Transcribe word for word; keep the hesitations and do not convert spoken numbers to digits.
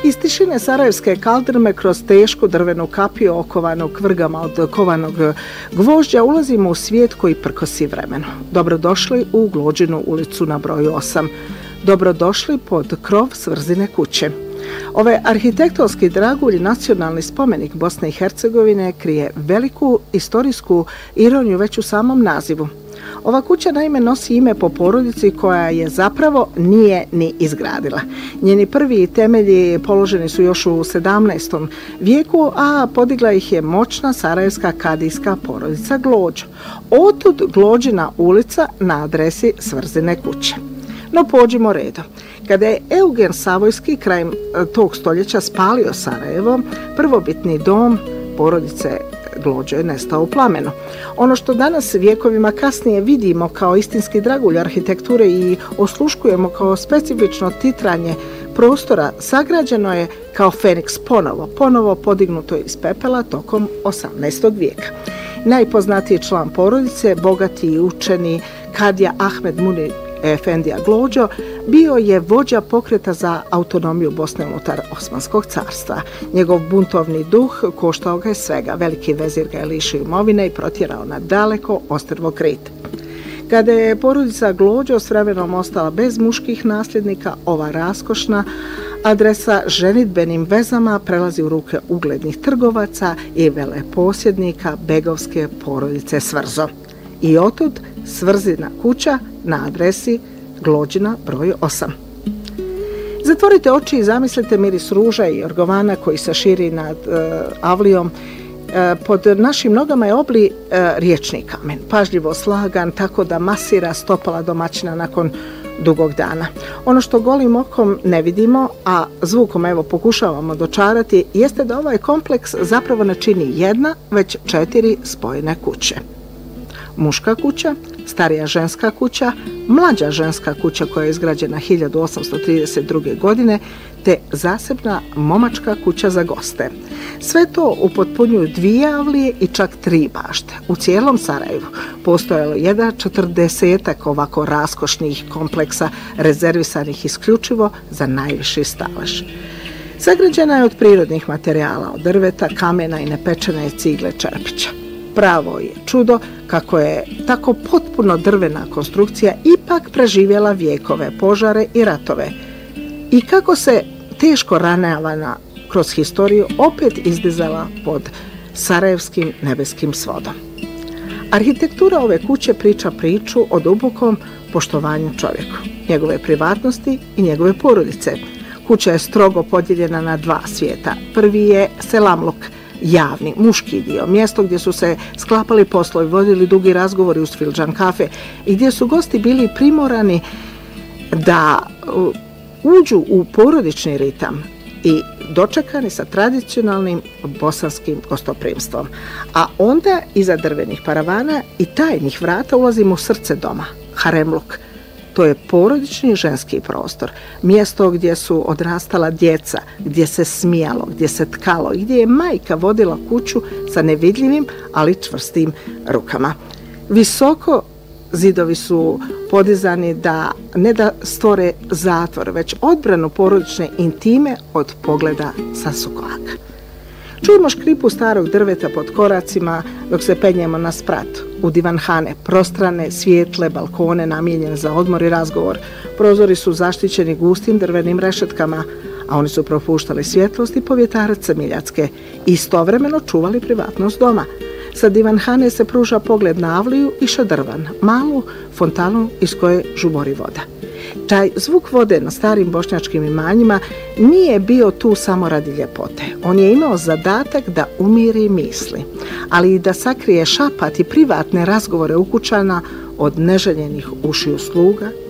Iz tišine sarajevske kaldrme kroz tešku drvenu kapiju okovanu kvrgama od kovanog gvožđa ulazimo u svijet koji prkosi vremenu. Dobrodošli u Glođinu ulicu na broju osam. Dobrodošli pod krov Svrzine kuće. Ovaj arhitektonski dragulj nacionalni spomenik Bosne i Hercegovine krije veliku istorijsku ironiju već u samom nazivu. Ova kuća naime nosi ime po porodici koja je zapravo nije ni izgradila. Njeni prvi temelji položeni su još u sedamnaestom vijeku, a podigla ih je moćna sarajevska kadijska porodica Glođo. Otud Glođina ulica na adresi Svrzine kuće. No pođimo redom. Kada je Eugen Savojski krajem tog stoljeća spalio Sarajevo, prvobitni dom porodice Glođo je nestao u plamenu. Ono što danas vjekovima kasnije vidimo kao istinski dragulj arhitekture i osluškujemo kao specifično titranje prostora, sagrađeno je kao Feniks ponovo, ponovo podignuto iz pepela tokom osamnaestog vijeka. Najpoznatiji član porodice, bogati i učeni kadija Ahmed Munir Efendija Glođo, bio je vođa pokreta za autonomiju Bosne unutar Osmanskog carstva. Njegov buntovni duh koštao ga je svega. Veliki vezir ga je lišio imovine i protjerao na daleko ostrvo Krit. Kada je porodica Glođo s vremenom ostala bez muških nasljednika, ova raskošna adresa ženidbenim vezama prelazi u ruke uglednih trgovaca i veleposjednika begovske porodice Svrzo. I otud Svrzina kuća na adresi Glođina broj osam. Zatvorite oči i zamislite miris ruža i orgovana koji se širi nad e, avlijom. E, pod našim nogama je obli e, riječni kamen, pažljivo slagan tako da masira stopala domaćina nakon dugog dana. Ono što golim okom ne vidimo, a zvukom evo pokušavamo dočarati, jeste da ovaj kompleks zapravo ne čini jedna, već četiri spojene kuće. Muška kuća, starija ženska kuća, mlađa ženska kuća koja je izgrađena hiljadu osamsto trideset druge. godine, te zasebna momačka kuća za goste. Sve to upotpunjuju dvije avlije i čak tri bašte. U cijelom Sarajevu postojalo jedan četrdesetak ovako raskošnih kompleksa rezervisanih isključivo za najviši stalež. Sagrađena je od prirodnih materijala, od drveta, kamena i nepečene cigle čerpića. Pravo je čudo kako je tako potpuno drvena konstrukcija ipak preživjela vijekove, požare i ratove. I kako se teško ranjavana kroz historiju opet izdizala pod sarajevskim nebeskim svodom. Arhitektura ove kuće priča priču o dubokom poštovanju čovjeku, njegove privatnosti i njegove porodice. Kuća je strogo podijeljena na dva svijeta. Prvi je selamluk, javni, muški dio, mjesto gdje su se sklapali poslovi, vodili dugi razgovori uz fildžan kafe i gdje su gosti bili primorani da uđu u porodični ritam i dočekani sa tradicionalnim bosanskim gostoprimstvom. A onda iza drvenih paravana i tajnih vrata ulazimo u srce doma, haremluk. To je porodični ženski prostor, mjesto gdje su odrastala djeca, gdje se smijalo, gdje se tkalo i gdje je majka vodila kuću sa nevidljivim, ali čvrstim rukama. Visoko zidovi su podizani da ne da stvore zatvor, već odbranu porodične intime od pogleda sa sukolaka. Čujemo škripu starog drveta pod koracima dok se penjemo na sprat. U divanhane, prostrane, svijetle, balkone namijenjene za odmor i razgovor. Prozori su zaštićeni gustim drvenim rešetkama, a oni su propuštali svjetlost i povjetarac Miljacke. Istovremeno čuvali privatnost doma. Sa divanhane se pruža pogled na avliju i šadrvan, malu fontanu iz koje žubori voda. Taj zvuk vode na starim bošnjačkim imanjima nije bio tu samo radi ljepote. On je imao zadatak da umiri misli, ali i da sakrije šapat i privatne razgovore ukućana od neželjenih ušiju sluga